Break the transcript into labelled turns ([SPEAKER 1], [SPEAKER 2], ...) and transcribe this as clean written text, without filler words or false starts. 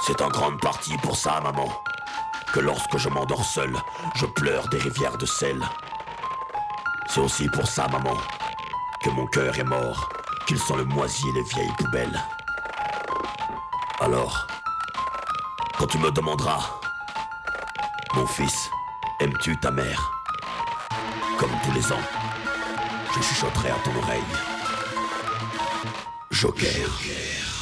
[SPEAKER 1] C'est en grande partie pour ça, maman, que lorsque je m'endors seul, je pleure des rivières de sel. C'est aussi pour ça, maman, que mon cœur est mort, qu'il sent le moisi et les vieilles poubelles. Alors, quand tu me demanderas, mon fils, aimes-tu ta mère? Comme tous les ans, je chuchoterai à ton oreille: Joker.